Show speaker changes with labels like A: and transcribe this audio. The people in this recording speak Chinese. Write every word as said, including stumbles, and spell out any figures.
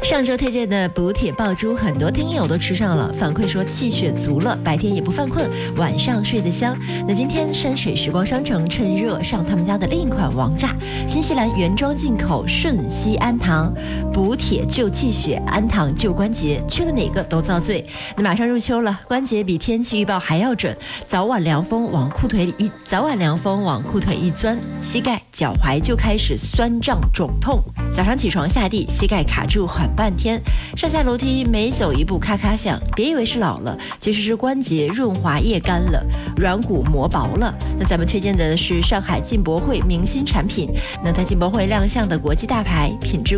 A: 上周推荐的补铁爆珠，很多听友都吃上了，反馈说气血足了，白天也不犯困，晚上睡得香。那今天山水时光商城趁热上他们家的另一款王炸，新西兰原装进口顺西安糖，补铁救气血，安糖救关节，缺了哪个都遭罪。那马上入秋了，关节比天气预报还要准，早晚凉风往裤腿里一早晚凉风往裤腿一钻，膝盖脚踝就开始酸胀肿痛。早上起床下地，膝盖卡住缓半天，上下楼梯每走一步咔咔响，别以为是老了，其实是关节润滑液干了，软骨磨薄了。那咱们推荐的是上海进博会明星产品，能在进博会亮相的国际大牌，品质